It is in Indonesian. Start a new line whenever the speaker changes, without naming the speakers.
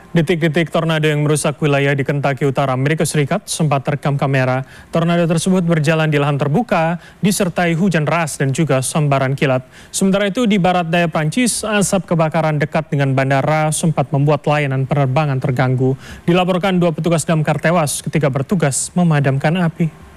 Detik-detik tornado yang merusak wilayah di Kentucky Utara, Amerika Serikat sempat terekam kamera. Tornado tersebut berjalan di lahan terbuka, disertai hujan deras dan juga sambaran kilat. Sementara itu di barat daya Prancis, asap kebakaran dekat dengan bandara sempat membuat layanan penerbangan terganggu. Dilaporkan 2 petugas damkar tewas ketika bertugas memadamkan api.